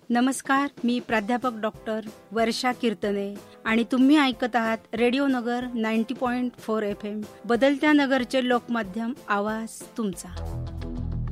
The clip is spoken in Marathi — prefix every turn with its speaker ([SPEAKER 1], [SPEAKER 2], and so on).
[SPEAKER 1] नमस्कार, मी प्राध्यापक डॉक्टर वर्षा कीर्तने आणि तुम्ही ऐकत आहात रेडिओ नगर 90.4 FM, बदलत्या नगरचे लोकमाध्यम, आवाज तुमचा.